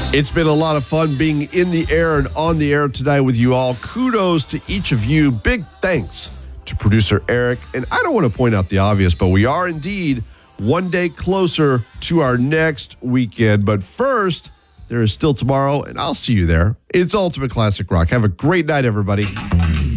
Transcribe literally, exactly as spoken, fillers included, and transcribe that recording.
It's been a lot of fun being in the air and on the air tonight with you all. Kudos to each of you. Big thanks to producer Eric. And I don't want to point out the obvious, but we are indeed one day closer to our next weekend. But first, there is still tomorrow, and I'll see you there. It's Ultimate Classic Rock. Have a great night, everybody.